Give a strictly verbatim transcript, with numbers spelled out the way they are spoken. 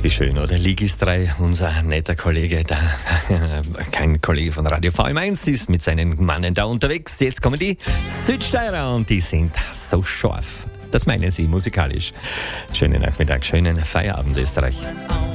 wie schön, oder? Ligis drei, unser netter Kollege, da, kein Kollege von Radio V M eins, ist mit seinen Mannen da unterwegs. Jetzt kommen die Südsteirer und die sind so scharf. Das meinen sie musikalisch. Schönen Nachmittag, schönen Feierabend, Österreich.